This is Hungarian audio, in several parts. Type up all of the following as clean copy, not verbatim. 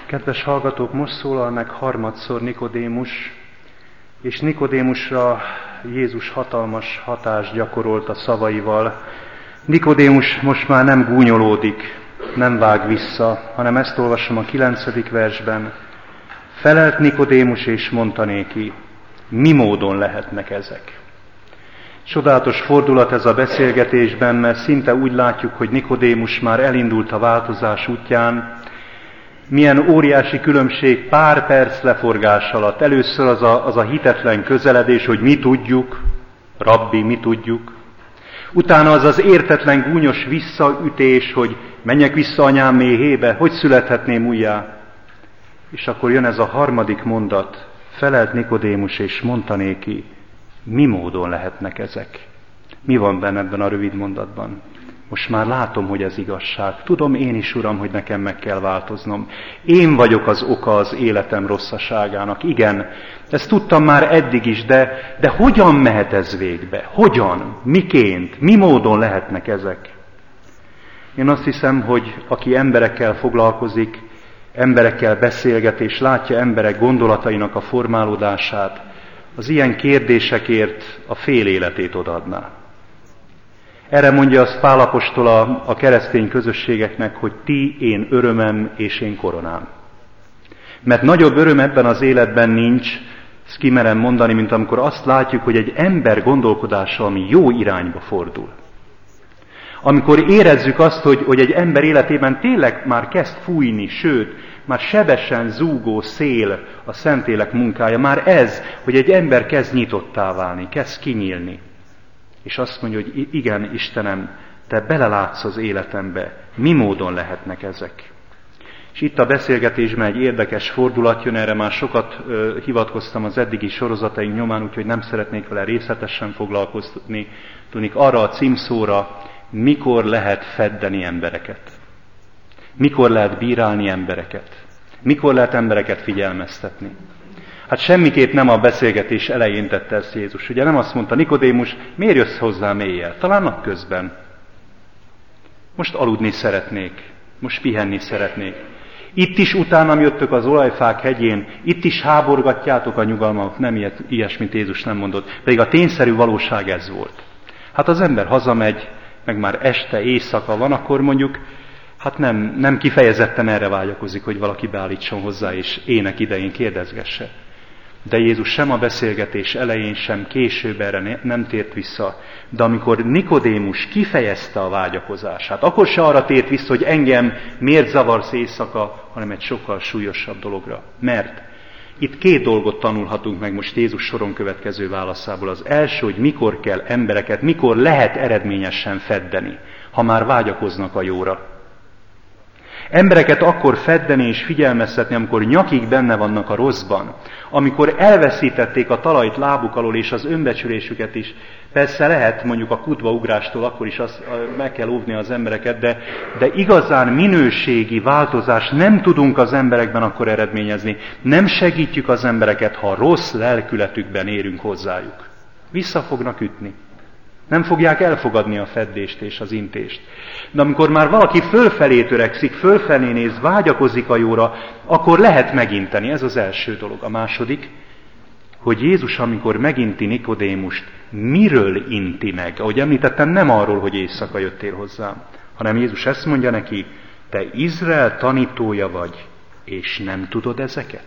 Kedves hallgatók, most szólal meg harmadszor Nikodémus, és Nikodémusra Jézus hatalmas hatást gyakorolt a szavaival. Nikodémus most már nem gúnyolódik, nem vág vissza, hanem ezt olvasom a 9. versben. Felelt Nikodémus és mondta néki, mi módon lehetnek ezek? Csodálatos fordulat ez a beszélgetésben, mert szinte úgy látjuk, hogy Nikodémus már elindult a változás útján. Milyen óriási különbség pár perc leforgás alatt. Először az a hitetlen közeledés, hogy mi tudjuk, rabbi, mi tudjuk. Utána az értetlen gúnyos visszaütés, hogy menjek vissza anyám méhébe, hogy születhetném újjá. És akkor jön ez a harmadik mondat, felelt Nikodémus és mondta néki, mi módon lehetnek ezek? Mi van benne ebben a rövid mondatban? Most már látom, hogy ez igazság. Tudom én is, Uram, hogy nekem meg kell változnom. Én vagyok az oka az életem rosszaságának. Igen, ezt tudtam már eddig is, de hogyan mehet ez végbe? Hogyan? Miként? Mi módon lehetnek ezek? Én azt hiszem, hogy aki emberekkel foglalkozik, emberekkel beszélget és látja emberek gondolatainak a formálódását, az ilyen kérdésekért a fél életét odaadná. Erre mondja azt Pál apostol a keresztény közösségeknek, hogy ti én örömem és én koronám. Mert nagyobb öröm ebben az életben nincs, ezt kimerem mondani, mint amikor azt látjuk, hogy egy ember gondolkodása, ami jó irányba fordul. Amikor érezzük azt, hogy egy ember életében tényleg már kezd fújni, sőt, már sebesen zúgó szél a Szentlélek munkája, már ez, hogy egy ember kezd nyitottá válni, kezd kinyílni. És azt mondja, hogy igen, Istenem, te belelátsz az életembe, mi módon lehetnek ezek. És itt a beszélgetésben egy érdekes fordulat jön, erre már sokat hivatkoztam az eddigi sorozataink nyomán, úgyhogy nem szeretnék vele részletesen foglalkozni. Tudnék arra a címszóra, mikor lehet feddeni embereket. Mikor lehet bírálni embereket. Mikor lehet embereket figyelmeztetni. Hát semmiképp nem a beszélgetés elején tette ezt Jézus. Ugye nem azt mondta, Nikodémus, miért jössz hozzám éjjel? Talán napközben. Most aludni szeretnék. Most pihenni szeretnék. Itt is utánam jöttök az olajfák hegyén, itt is háborgatjátok a nyugalmat. Nem ilyesmit Jézus nem mondott. Pedig a tényszerű valóság ez volt. Hát az ember hazamegy, meg már este, éjszaka van, akkor mondjuk, hát nem kifejezetten erre vágyakozik, hogy valaki beállítson hozzá, és ének idején kérdezgesse. De Jézus sem a beszélgetés elején, sem később erre nem tért vissza. De amikor Nikodémus kifejezte a vágyakozását, akkor se arra tért vissza, hogy engem miért zavarsz éjszaka, hanem egy sokkal súlyosabb dologra. Mert itt két dolgot tanulhatunk meg most Jézus soron következő válaszából. Az első, hogy mikor kell embereket, mikor lehet eredményesen feddeni, ha már vágyakoznak a jóra. Embereket akkor feddeni és figyelmeztetni, amikor nyakig benne vannak a rosszban, amikor elveszítették a talajt lábuk alól és az önbecsülésüket is. Persze lehet mondjuk a kutbaugrástól akkor is meg kell óvni az embereket, de igazán minőségi változást nem tudunk az emberekben akkor eredményezni. Nem segítjük az embereket, ha rossz lelkületükben érünk hozzájuk. Vissza fognak ütni. Nem fogják elfogadni a feddést és az intést. De amikor már valaki fölfelé törekszik, fölfelé néz, vágyakozik a jóra, akkor lehet meginteni. Ez az első dolog. A második, hogy Jézus, amikor meginti Nikodémust, miről inti meg? Ahogy említettem, nem arról, hogy éjszaka jöttél hozzám, hanem Jézus ezt mondja neki, te Izrael tanítója vagy, és nem tudod ezeket?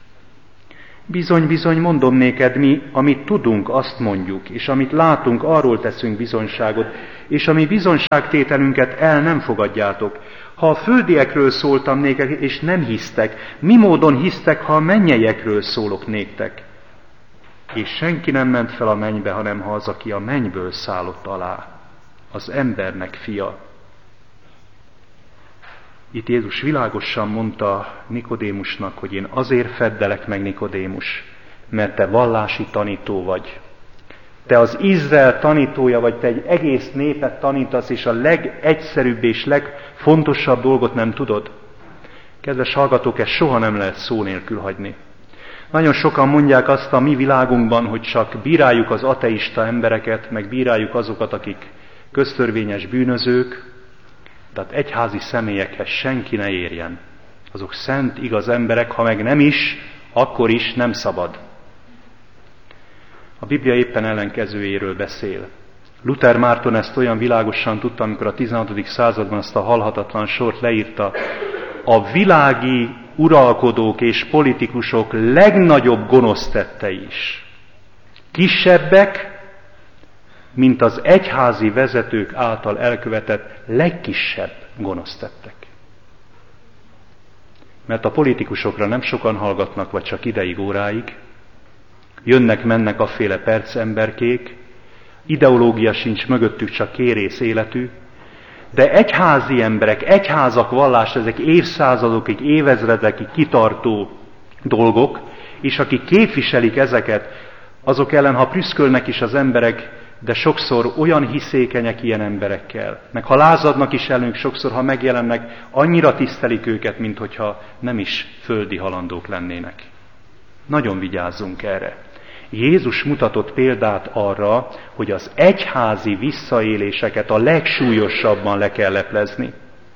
Bizony, bizony, mondom néked, mi, amit tudunk, azt mondjuk, és amit látunk, arról teszünk bizonyságot, és a mi bizonyságtételünket el nem fogadjátok. Ha a földiekről szóltam néked, és nem hisztek, mi módon hisztek, ha a mennyeiekről szólok néktek? És senki nem ment fel a mennybe, hanem ha az, aki a mennyből szállott alá, az embernek fia. Itt Jézus világosan mondta Nikodémusnak, hogy én azért feddelek meg, Nikodémus, mert te vallási tanító vagy. Te az Izrael tanítója vagy, te egy egész népet tanítasz, és a legegyszerűbb és legfontosabb dolgot nem tudod. Kedves hallgatók, ezt soha nem lehet szó nélkül hagyni. Nagyon sokan mondják azt a mi világunkban, hogy csak bíráljuk az ateista embereket, meg bíráljuk azokat, akik köztörvényes bűnözők, tehát egyházi személyekhez senki ne érjen. Azok szent, igaz emberek, ha meg nem is, akkor is nem szabad. A Biblia éppen ellenkezőjéről beszél. Luther Márton ezt olyan világosan tudta, amikor a 16. században azt a halhatatlan sort leírta. A világi uralkodók és politikusok legnagyobb gonosztettei is kisebbek, mint az egyházi vezetők által elkövetett legkisebb gonosztettek. Mert a politikusokra nem sokan hallgatnak, vagy csak ideig, óráig. Jönnek-mennek afféle percemberkék, ideológia sincs mögöttük, csak kérész életű, de egyházi emberek, egyházak vallás, ezek évszázadokig, évezredekig kitartó dolgok, és akik képviselik ezeket, azok ellen, ha prüszkölnek is az emberek, de sokszor olyan hiszékenyek ilyen emberekkel, meg ha lázadnak is ellenük, sokszor, ha megjelennek, annyira tisztelik őket, mint hogyha nem is földi halandók lennének. Nagyon vigyázzunk erre. Jézus mutatott példát arra, hogy az egyházi visszaéléseket a legsúlyosabban le kell leplezni.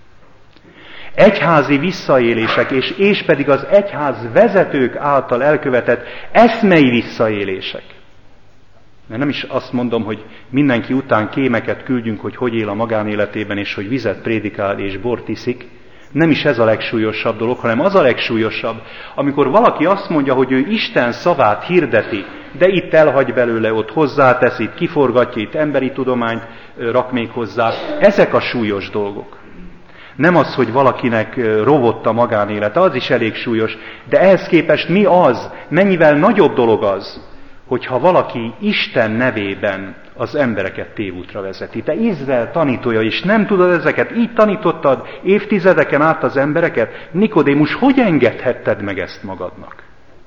Egyházi visszaélések, és pedig az egyház vezetők által elkövetett eszmei visszaélések. Mert nem is azt mondom, hogy mindenki után kémeket küldjünk, hogy él a magánéletében, és hogy vizet prédikál és bort iszik. Nem is ez a legsúlyosabb dolog, hanem az a legsúlyosabb, amikor valaki azt mondja, hogy ő Isten szavát hirdeti, de itt elhagy belőle, ott hozzátesz, itt kiforgatja, itt emberi tudományt rak még hozzá. Ezek a súlyos dolgok. Nem az, hogy valakinek rovott a magánélete, az is elég súlyos, de ehhez képest mi az, mennyivel nagyobb dolog az, hogyha valaki Isten nevében az embereket tévútra vezeti. Te Izrael tanítója is, nem tudod ezeket? Így tanítottad évtizedeken át az embereket? Nikodémus, hogy engedhetted meg ezt magadnak?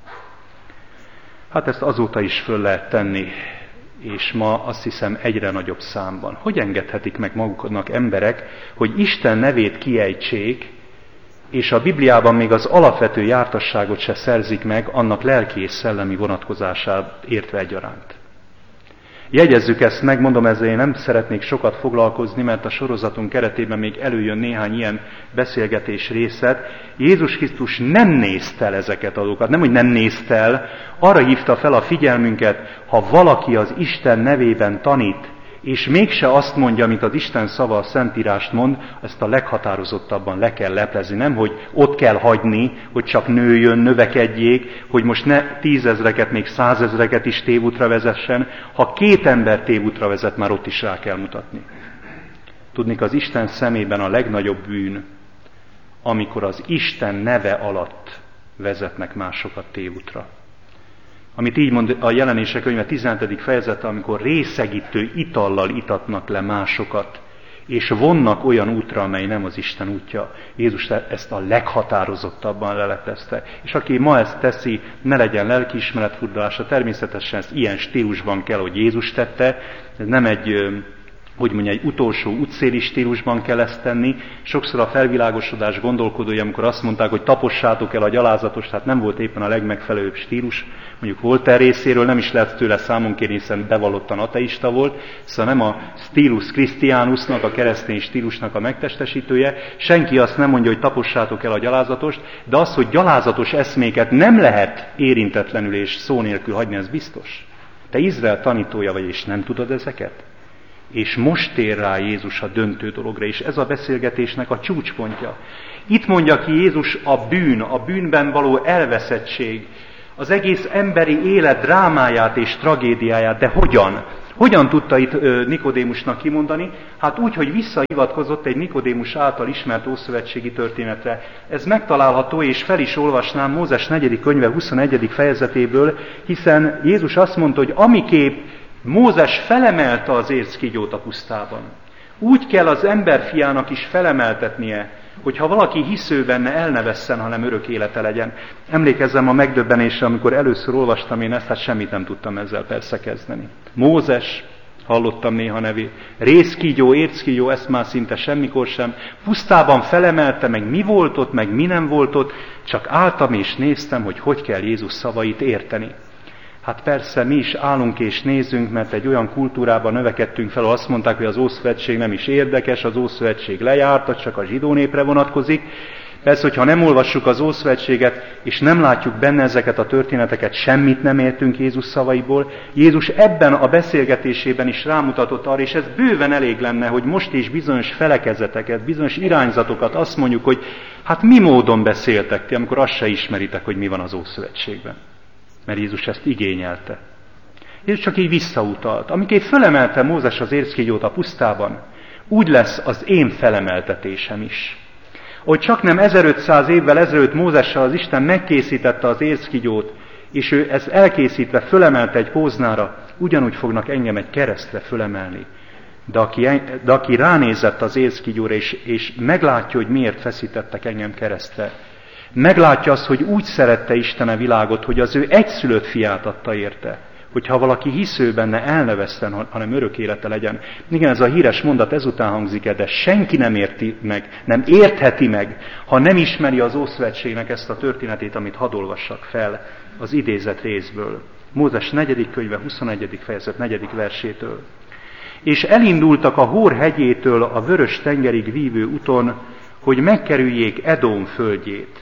Hát ezt azóta is föl lehet tenni, és ma azt hiszem egyre nagyobb számban. Hogy engedhetik meg maguknak emberek, hogy Isten nevét kiejtsék, és a Bibliában még az alapvető jártasságot se szerzik meg, annak lelki és szellemi vonatkozását értve egyaránt. Jegyezzük ezt meg, mondom, ezzel én nem szeretnék sokat foglalkozni, mert a sorozatunk keretében még előjön néhány ilyen beszélgetés részlet. Jézus Krisztus nem nézte el ezeket a dolgokat, nem, hogy nem nézte el, arra hívta fel a figyelmünket, ha valaki az Isten nevében tanít, és mégse azt mondja, mint az Isten szava a Szentírást mond, ezt a leghatározottabban le kell leplezni. Nem, hogy ott kell hagyni, hogy csak nőjön, növekedjék, hogy most ne 10 000-eket, még 100 000-eket is tévútra vezessen. Ha 2 ember tévútra vezet, már ott is rá kell mutatni. Tudnék, az Isten szemében a legnagyobb bűn, amikor az Isten neve alatt vezetnek másokat tévútra. Amit így mond a Jelenések könyve 17. fejezete, amikor részegítő itallal itatnak le másokat, és vonnak olyan útra, amely nem az Isten útja. Jézus ezt a leghatározottabban leleplezte. És aki ma ezt teszi, ne legyen lelkiismeretfurdalása, természetesen ezt ilyen stílusban kell, hogy Jézus tette. Ez nem egy utolsó útszéli stílusban kell ezt tenni. Sokszor a felvilágosodás gondolkodói, amikor azt mondták, hogy tapossátok el a gyalázatos, tehát nem volt éppen a legmegfelelőbb stílus. Mondjuk Voltaire részéről nem is lehet tőle számon kérni, hiszen bevallottan ateista volt, szóval nem a stílus Christianusnak, a keresztény stílusnak a megtestesítője. Senki azt nem mondja, hogy tapossátok el a gyalázatost, de az, hogy gyalázatos eszméket nem lehet érintetlenül és szó nélkül hagyni, ez biztos. Te Izrael tanítója vagy, és nem tudod ezeket? És most tér rá Jézus a döntő dologra, és ez a beszélgetésnek a csúcspontja. Itt mondja ki Jézus a bűnben való elveszettség, az egész emberi élet drámáját és tragédiáját, de hogyan? Hogyan tudta itt Nikodémusnak kimondani? Hát úgy, hogy visszahivatkozott egy Nikodémus által ismert ószövetségi történetre. Ez megtalálható, és fel is olvasnám Mózes 4. könyve 21. fejezetéből, hiszen Jézus azt mondta, hogy amiképp Mózes felemelte az érckígyót a pusztában, úgy kell az emberfiának is felemeltetnie, hogyha valaki hisző benne, el ne vesszen, hanem örök élete legyen. Emlékezzem a megdöbbenésre, amikor először olvastam én ezt, hát semmit nem tudtam ezzel persze kezdeni. Mózes, hallottam néha nevét, rézkígyó, érckígyó, ezt már szinte semmikor sem. Pusztában felemelte, meg mi volt ott, meg mi nem volt ott, csak álltam és néztem, hogy kell Jézus szavait érteni. Hát persze mi is állunk és nézzünk, mert egy olyan kultúrában növekedtünk fel, azt mondták, hogy az Ószövetség nem is érdekes, az Ószövetség lejárt, csak a zsidó népre vonatkozik. Persze, hogyha nem olvassuk az Ószövetséget, és nem látjuk benne ezeket a történeteket, semmit nem értünk Jézus szavaiból. Jézus ebben a beszélgetésében is rámutatott arra, és ez bőven elég lenne, hogy most is bizonyos felekezeteket, bizonyos irányzatokat azt mondjuk, hogy hát mi módon beszéltek ti, amikor azt se ismeritek, hogy mi van az Ószövetségben. Mert Jézus ezt igényelte. Jézus csak így visszautalt. Amikor fölemelte Mózes az érckígyót a pusztában, úgy lesz az én felemeltetésem is. Hogy csak nem 1500 évvel ezelőtt Mózessel az Isten megkészítette az érckígyót, és ő ezt elkészítve fölemelte egy póznára, ugyanúgy fognak engem egy keresztre fölemelni. De aki ránézett az érckígyóra, és meglátja, hogy miért feszítettek engem keresztre, meglátja azt, hogy úgy szerette Isten a világot, hogy az ő egyszülött fiát adta érte, hogyha valaki hisző benne, el ne veszten, hanem örök élete legyen. Igen, ez a híres mondat ezután hangzik el, de senki nem érti meg, nem értheti meg, ha nem ismeri az Ószövetségnek ezt a történetét, amit hadd olvassak fel az idézett részből. Mózes 4. könyve, 21. fejezet 4. versétől. És elindultak a Hór hegyétől a Vörös tengerig vívő úton, hogy megkerüljék Edom földjét.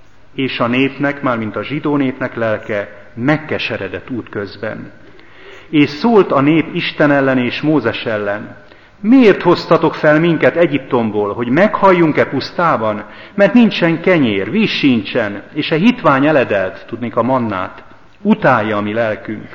És a népnek, mármint a zsidó népnek lelke, megkeseredett útközben. És szólt a nép Isten ellen és Mózes ellen: miért hoztatok fel minket Egyiptomból, hogy meghalljunk-e pusztában? Mert nincsen kenyér, víz sincsen, és a hitvány eledelt, tudnék a mannát, utálja a mi lelkünk.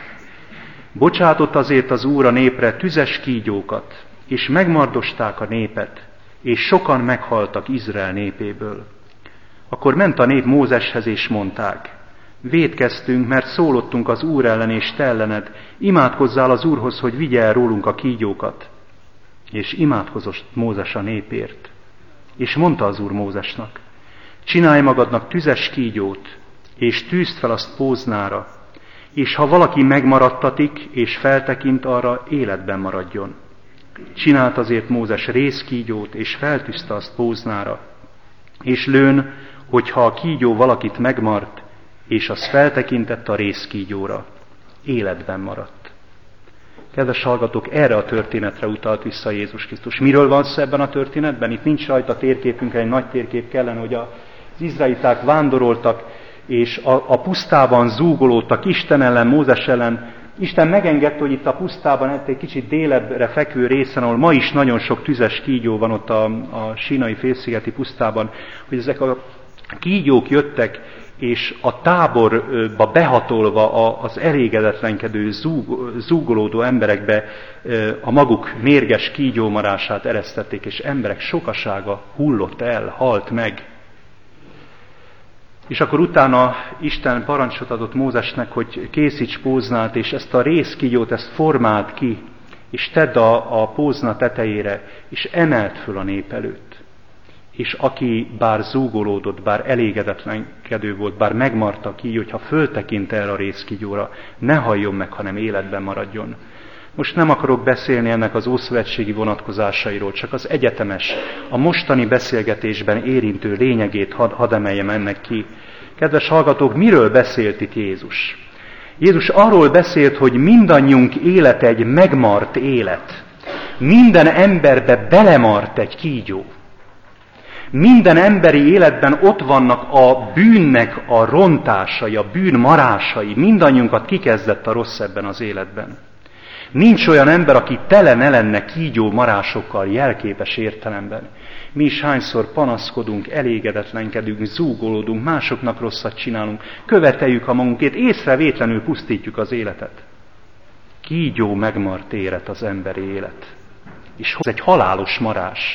Bocsátott azért az Úr a népre tüzes kígyókat, és megmardosták a népet, és sokan meghaltak Izrael népéből. Akkor ment a nép Mózeshez, és mondták: vétkeztünk, mert szólottunk az Úr ellen és te ellened, imádkozzál az Úrhoz, hogy vigye el rólunk a kígyókat. És imádkozott Mózes a népért. És mondta az Úr Mózesnak: csinálj magadnak tüzes kígyót, és tűzd fel azt póznára, és ha valaki megmaradtatik, és feltekint arra, életben maradjon. Csinált azért Mózes rézkígyót, és feltűzte azt póznára. És lőn, hogyha a kígyó valakit megmart, és az feltekintett a rézkígyóra, életben maradt. Kedves hallgatók, erre a történetre utalt vissza Jézus Krisztus. Miről van szó ebben a történetben? Itt nincs rajta térképünkre, egy nagy térkép kellene, hogy az izraeliták vándoroltak, és a pusztában zúgolódtak Isten ellen, Mózes ellen. Isten megengedte, hogy itt a pusztában, egy kicsit délebbre fekvő részen, ahol ma is nagyon sok tüzes kígyó van ott a sínai félszigeti pusztában, hogy ezek a kígyók jöttek, és a táborba behatolva az elégedetlenkedő, zúgolódó emberekbe a maguk mérges kígyómarását eresztették, és emberek sokasága hullott el, halt meg. És akkor utána Isten parancsot adott Mózesnek, hogy készíts póznát, és ezt a rézkígyót, ezt formáld ki, és tedd a pózna tetejére, és emeld föl a nép előtt. És aki bár zúgolódott, bár elégedetlenkedő volt, bár megmarta a kígyó, hogyha föltekint erre a rézkígyóra, ne halljon meg, hanem életben maradjon. Most nem akarok beszélni ennek az ószövetségi vonatkozásairól, csak az egyetemes, a mostani beszélgetésben érintő lényegét hadd emeljem ennek ki. Kedves hallgatók, miről beszélt itt Jézus? Jézus arról beszélt, hogy mindannyiunk élete egy megmart élet. Minden emberbe belemart egy kígyó. Minden emberi életben ott vannak a bűnnek a rontásai, a bűn marásai. Mindannyiunkat kikezdett a rossz ebben az életben. Nincs olyan ember, aki tele ne lenne kígyó marásokkal jelképes értelemben. Mi is hányszor panaszkodunk, elégedetlenkedünk, zúgolódunk, másoknak rosszat csinálunk, követeljük a magunkét, észrevétlenül pusztítjuk az életet. Kígyó megmart élet az emberi élet. És hoz egy halálos marás.